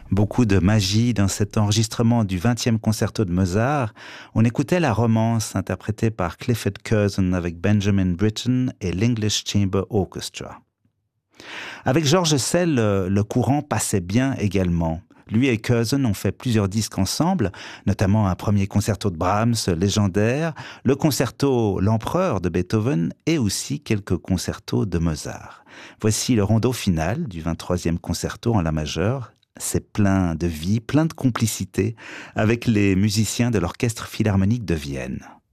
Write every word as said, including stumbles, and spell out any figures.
Beaucoup de magie dans cet enregistrement du vingtième concerto de Mozart. On écoutait la romance interprétée par Clifford Curzon avec Benjamin Britten et l'English Chamber Orchestra. Avec George Szell, le, le courant passait bien également. Lui et Curzon ont fait plusieurs disques ensemble, notamment un premier concerto de Brahms légendaire, le concerto L'Empereur de Beethoven et aussi quelques concertos de Mozart. Voici le rondo final du vingt-troisième concerto en la majeure. C'est plein de vie, plein de complicité avec les musiciens de l'Orchestre philharmonique de Vienne.